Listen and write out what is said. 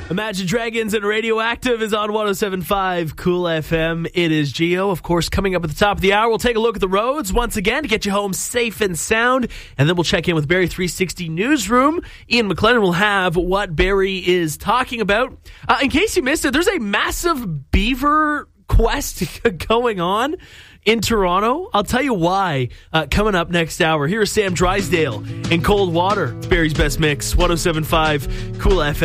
Imagine Dragons and Radioactive is on 107.5 Cool FM. It is Gio. Of course, coming up at the top of the hour, we'll take a look at the roads once again to get you home safe and sound. And then we'll check in with Barrie 360 Newsroom. Ian McLennan will have what Barrie is talking about. In case you missed it, there's a massive beaver quest going on in Toronto. I'll tell you why coming up next hour. Here is Sam Drysdale in Cold Water. It's Barrie's Best Mix, 107.5 Cool FM.